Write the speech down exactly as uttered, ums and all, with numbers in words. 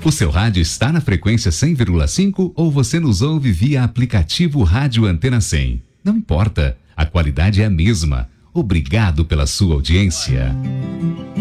O seu rádio está na frequência cem vírgula cinco ou você nos ouve via aplicativo Rádio Antena cem? Não importa, a qualidade é a mesma. Obrigado pela sua audiência.